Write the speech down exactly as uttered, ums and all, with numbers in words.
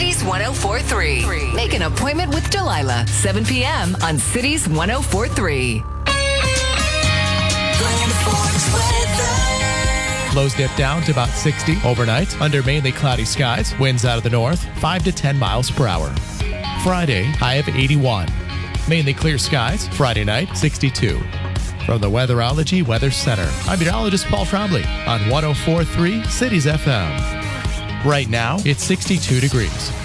Cities one oh four point three. Make an appointment with Delilah, seven p.m. on Cities one oh four point three. Lows dip down to about sixty overnight under mainly cloudy skies. Winds out of the north, five to ten miles per hour. Friday, high of eighty-one. Mainly clear skies. Friday night, sixty-two. From the Weatherology Weather Center, I'm meteorologist Paul Trombley on one oh four point three Cities F M. Right now, it's sixty-two degrees.